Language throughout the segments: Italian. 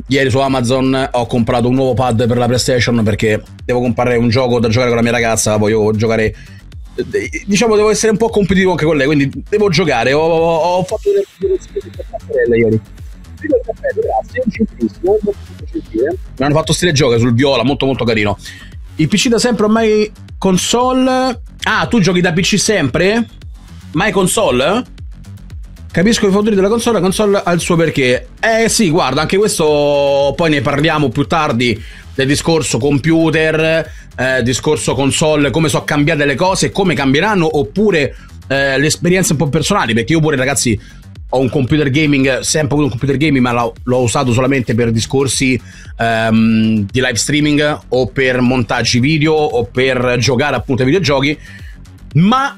ieri su Amazon ho comprato un nuovo pad per la PlayStation perché devo comprare un gioco da giocare con la mia ragazza, voglio giocare, diciamo devo essere un po' competitivo anche con lei, quindi devo giocare. Ho fatto delle spese per tapparelle ieri. Grazie, è gentilissimo, molto gentile. Mi hanno fatto stile giochi sul viola, molto molto carino. Il PC da sempre, ormai console. Ah, tu giochi da PC sempre? Mai console? Capisco i fattori della console, la console ha il suo perché. Sì, guarda, anche questo poi ne parliamo più tardi del discorso computer, discorso console, come sono cambiate le cose, come cambieranno, oppure le esperienze un po' personali, perché io pure, ragazzi, ho un computer gaming, sempre avuto un computer gaming, ma l'ho usato solamente per discorsi di live streaming o per montaggi video o per giocare appunto ai videogiochi, ma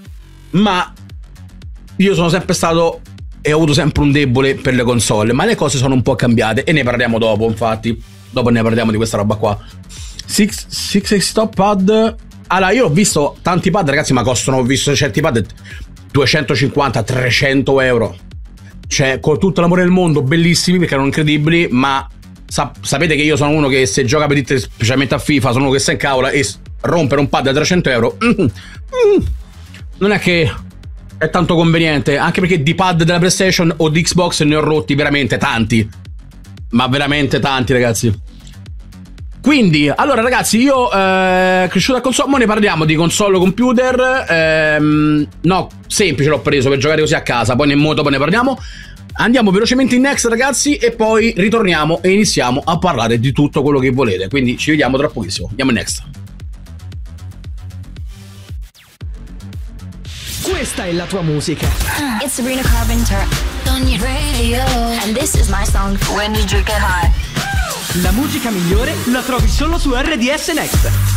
io sono sempre stato e ho avuto sempre un debole per le console, ma le cose sono un po' cambiate e ne parliamo dopo, infatti dopo ne parliamo di questa roba qua. 6 top pad. Allora, io ho visto tanti pad, ragazzi, ma costano, ho visto certi pad 250-300 euro, cioè con tutto l'amore del mondo, bellissimi perché erano incredibili, ma sapete che io sono uno che se gioca per dite, specialmente a FIFA, sono uno che si incavola, e rompere un pad da 300 euro non è che è tanto conveniente, anche perché di pad della PlayStation o di Xbox ne ho rotti veramente tanti, ma veramente tanti, ragazzi. Quindi, allora ragazzi, io cresciuto a console, ma ne parliamo di console o computer, no, semplice l'ho preso per giocare così a casa, poi nel modo poi ne parliamo. Andiamo velocemente in next, ragazzi, e poi ritorniamo e iniziamo a parlare di tutto quello che volete, quindi ci vediamo tra pochissimo, andiamo in next. Questa è la tua musica. It's Sabrina Carpenter on your radio, and this is my song. When did you get high? La musica migliore la trovi solo su RDS Next.